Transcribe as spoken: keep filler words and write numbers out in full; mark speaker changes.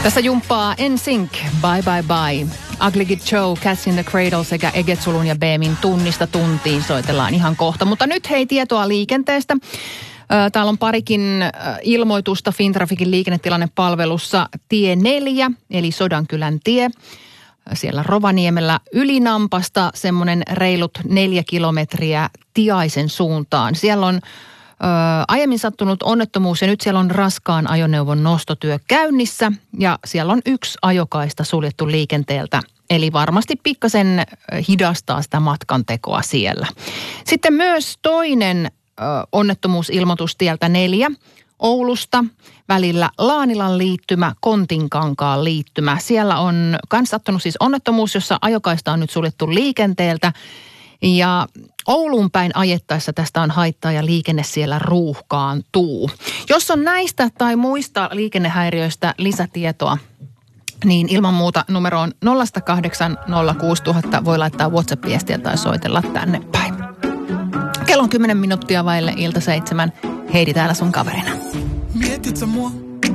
Speaker 1: Tässä jumppaa N Sync, Bye Bye Bye. Ugly Kid Joe, Cats in the Cradle sekä Egetsulun ja Beemin Tunnista tuntiin soitellaan ihan kohta. Mutta nyt hei tietoa liikenteestä. Täällä on parikin ilmoitusta Fintrafikin liikennetilannepalvelussa. Tie neljä, eli Sodankylän tie. Siellä Rovaniemellä Ylinampasta semmoinen reilut neljä kilometriä Tiaisen suuntaan. Siellä on Ö, aiemmin sattunut onnettomuus ja nyt siellä on raskaan ajoneuvon nostotyö käynnissä ja siellä on yksi ajokaista suljettu liikenteeltä. Eli varmasti pikkasen hidastaa sitä matkantekoa siellä. Sitten myös toinen ö, onnettomuusilmoitus tieltä neljä Oulusta välillä Laanilan liittymä, Kontinkankaan liittymä. Siellä on kans sattunut siis onnettomuus, jossa ajokaista on nyt suljettu liikenteeltä. Ja Ouluun päin ajettaessa tästä on haittaa ja liikenne siellä ruuhkaantuu. Jos on näistä tai muista liikennehäiriöistä lisätietoa, niin ilman muuta numero on nolla kahdeksan nolla kuusi nolla nolla nolla. Voi laittaa WhatsApp-viestiä tai soitella tänne päin. Kello on kymmenen minuuttia vaille ilta seitsemän. Heidi täällä sun kaverina.
Speaker 2: Mietit sä mua?